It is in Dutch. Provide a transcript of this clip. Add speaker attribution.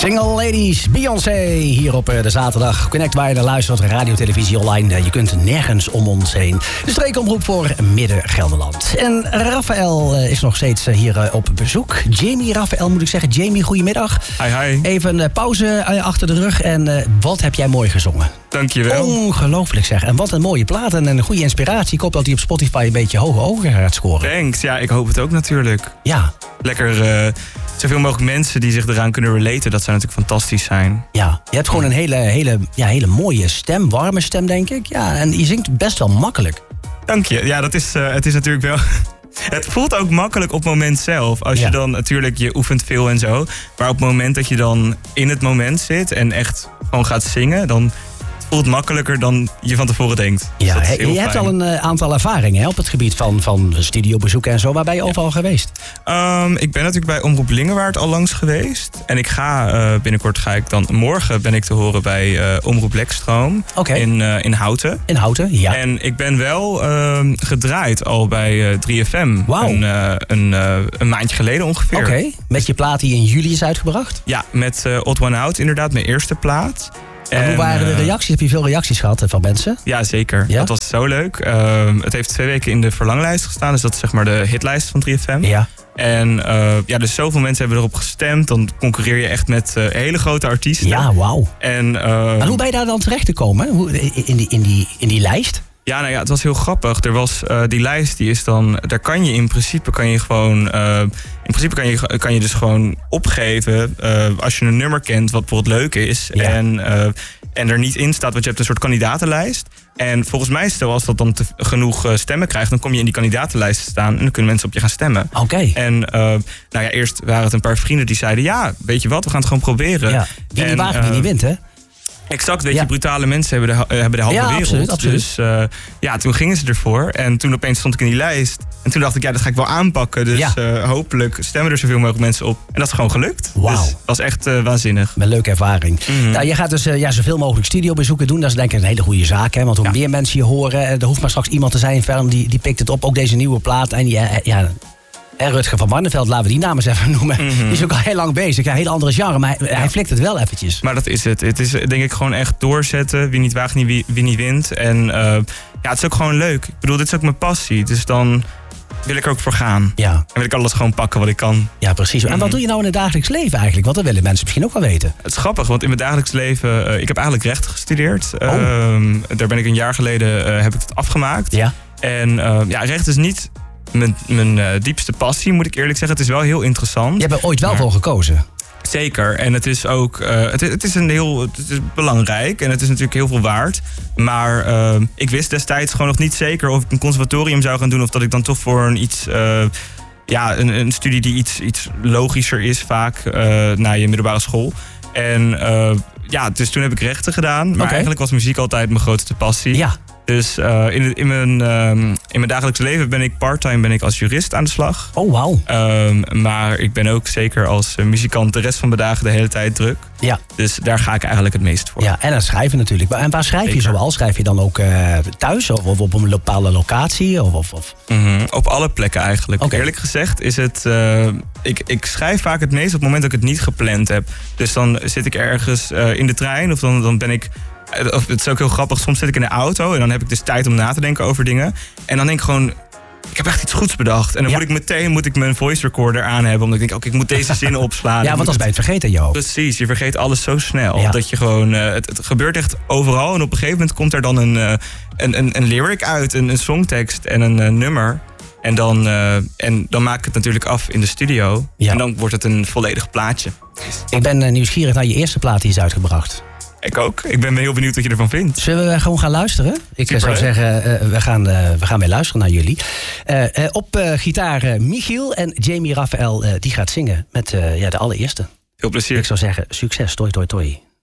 Speaker 1: Single Ladies, Beyoncé, hier op de zaterdag. Connect waar je naar luistert, radio, televisie, online. Je kunt nergens om ons heen. De streekomroep voor Midden-Gelderland. En Raphaël is nog steeds hier op bezoek. Jamie Raphaël moet ik zeggen. Jamie, goedemiddag.
Speaker 2: Hi.
Speaker 1: Even een pauze achter de rug. En wat heb jij mooi gezongen?
Speaker 2: Dankjewel.
Speaker 1: Ongelooflijk zeg. En wat een mooie plaat en een goede inspiratie. Ik hoop dat hij op Spotify een beetje hoge ogen gaat scoren.
Speaker 2: Thanks. Ja, ik hoop het ook natuurlijk.
Speaker 1: Ja.
Speaker 2: Lekker zoveel mogelijk mensen die zich eraan kunnen relaten. Dat zou natuurlijk fantastisch zijn.
Speaker 1: Ja, je hebt gewoon een hele mooie stem. Warme stem, denk ik. Ja, en je zingt best wel makkelijk.
Speaker 2: Dank je. Ja, het is natuurlijk wel... Het voelt ook makkelijk op het moment zelf. Als je dan natuurlijk, je oefent veel en zo. Maar op het moment dat je dan in het moment zit en echt gewoon gaat zingen, dan voelt het makkelijker dan je van tevoren denkt.
Speaker 1: Ja,
Speaker 2: dus
Speaker 1: je hebt al een aantal ervaringen op het gebied van studiobezoeken en zo. Waar ben je overal geweest? Ik ben natuurlijk bij Omroep Lingewaard al langs geweest. En ik ga binnenkort morgen ben ik te horen bij Omroep Lekstroom. Okay.
Speaker 2: In Houten.
Speaker 1: In Houten, ja.
Speaker 2: En ik ben wel gedraaid al bij 3FM.
Speaker 1: Wauw.
Speaker 2: Een maandje geleden ongeveer.
Speaker 1: Oké, met je plaat die in juli is uitgebracht?
Speaker 2: Ja, met Odd One Out inderdaad, mijn eerste plaat.
Speaker 1: En hoe waren de reacties? Heb je veel reacties gehad van mensen?
Speaker 2: Ja, zeker. Ja? Dat was zo leuk. Het heeft 2 weken in de verlanglijst gestaan. Dus dat is zeg maar de hitlijst van 3FM. Ja. En dus zoveel mensen hebben erop gestemd. Dan concurreer je echt met hele grote artiesten.
Speaker 1: Ja, wauw.
Speaker 2: Maar
Speaker 1: hoe ben je daar dan terecht te komen? In die lijst?
Speaker 2: Ja, nou ja, het was heel grappig. Er was die lijst, die is dan... Daar kan je in principe kan je dus gewoon opgeven als je een nummer kent wat bijvoorbeeld leuk is. Ja. En er niet in staat, want je hebt een soort kandidatenlijst. En volgens mij, als dat dan genoeg stemmen krijgt, dan kom je in die kandidatenlijst staan en dan kunnen mensen op je gaan stemmen.
Speaker 1: Oké.
Speaker 2: En eerst waren het een paar vrienden die zeiden, ja, weet je wat, we gaan het gewoon proberen.
Speaker 1: Ja. Wie niet waagt, wie niet wint, hè?
Speaker 2: Exact, weet je, brutale mensen hebben de halve wereld.
Speaker 1: Absoluut.
Speaker 2: Dus toen gingen ze ervoor. En toen opeens stond ik in die lijst. En toen dacht ik, dat ga ik wel aanpakken. Dus hopelijk stemmen er zoveel mogelijk mensen op. En dat is gewoon gelukt.
Speaker 1: Wauw.
Speaker 2: Dus dat was echt waanzinnig.
Speaker 1: Een leuke ervaring. Mm-hmm. Nou, je gaat dus zoveel mogelijk studiobezoeken doen. Dat is denk ik een hele goede zaak. Hè? Want hoe meer mensen je horen, er hoeft maar straks iemand te zijn die pikt het op. Ook deze nieuwe plaat. En Rutger van Barneveld, laten we die namen eens even noemen. Mm-hmm. Die is ook al heel lang bezig. Een heel andere genre, maar hij flikt het wel eventjes.
Speaker 2: Maar dat is het. Het is denk ik gewoon echt doorzetten. Wie niet waagt, wie niet wint. En het is ook gewoon leuk. Ik bedoel, dit is ook mijn passie. Dus dan wil ik er ook voor gaan. Ja. En wil ik alles gewoon pakken wat ik kan.
Speaker 1: Ja, precies. Mm-hmm. En wat doe je nou in het dagelijks leven eigenlijk? Want dat willen mensen misschien ook wel weten.
Speaker 2: Het is grappig, want in mijn dagelijks leven... ik heb eigenlijk rechten gestudeerd. Daar ben ik een jaar geleden heb ik het afgemaakt. Ja. En recht is niet mijn diepste passie, moet ik eerlijk zeggen. Het is wel heel interessant.
Speaker 1: Je hebt er ooit wel voor gekozen.
Speaker 2: Zeker. En het is ook het is belangrijk en het is natuurlijk heel veel waard. Maar ik wist destijds gewoon nog niet zeker of ik een conservatorium zou gaan doen of dat ik dan toch voor een studie die iets logischer is vaak na je middelbare school. En dus toen heb ik rechten gedaan. Maar eigenlijk was muziek altijd mijn grootste passie. Ja. Dus in mijn dagelijks leven ben ik part-time als jurist aan de slag.
Speaker 1: Oh, wauw.
Speaker 2: Maar ik ben ook zeker als muzikant de rest van mijn dagen de hele tijd druk. Ja. Dus daar ga ik eigenlijk het meest voor.
Speaker 1: Ja, en dan schrijven natuurlijk. En waar schrijf je zoal? Schrijf je dan ook thuis of op een bepaalde locatie?
Speaker 2: Mm-hmm. Op alle plekken eigenlijk. Okay. Eerlijk gezegd is het... Ik schrijf vaak het meest op het moment dat ik het niet gepland heb. Dus dan zit ik ergens in de trein of dan ben ik... Het is ook heel grappig, soms zit ik in de auto en dan heb ik dus tijd om na te denken over dingen. En dan denk ik gewoon, ik heb echt iets goeds bedacht. En dan moet ik mijn voice recorder aan hebben, omdat ik denk, ik moet deze zin opslaan.
Speaker 1: Ja, want als bij het vergeten, joh.
Speaker 2: Precies, je vergeet alles zo snel. Ja. Dat je gewoon, het gebeurt echt overal. En op een gegeven moment komt er dan een lyric uit, een songtekst en een nummer. En dan maak ik het natuurlijk af in de studio. Ja. En dan wordt het een volledig plaatje.
Speaker 1: Ik ben nieuwsgierig naar je eerste plaat die is uitgebracht.
Speaker 2: Ik ook. Ik ben heel benieuwd wat je ervan vindt.
Speaker 1: Zullen we gewoon gaan luisteren? Ik zou zeggen, we gaan weer luisteren naar jullie. Op gitaar Michiel en Jamie Raphaël die gaat zingen met de allereerste.
Speaker 2: Veel plezier.
Speaker 1: Ik zou zeggen, succes. Toi, toi, toi.